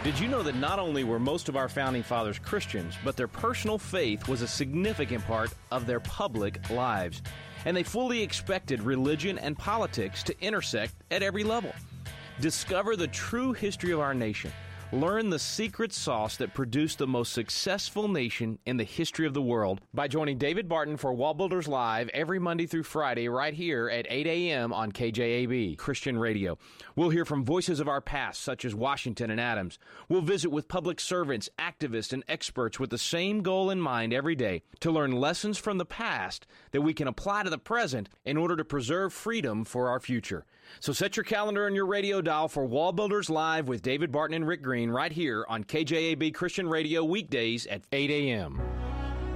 Did you know that not only were most of our founding fathers Christians, but their personal faith was a significant part of their public lives? And they fully expected religion and politics to intersect at every level. Discover the true history of our nation. Learn the secret sauce that produced the most successful nation in the history of the world by joining David Barton for Wall Builders Live every Monday through Friday right here at 8 a.m. on KJAB, Christian Radio. We'll hear from voices of our past, such as Washington and Adams. We'll visit with public servants, activists, and experts with the same goal in mind every day, to learn lessons from the past that we can apply to the present in order to preserve freedom for our future. So set your calendar and your radio dial for Wall Builders Live with David Barton and Rick Green right here on KJAB Christian Radio weekdays at 8 a.m.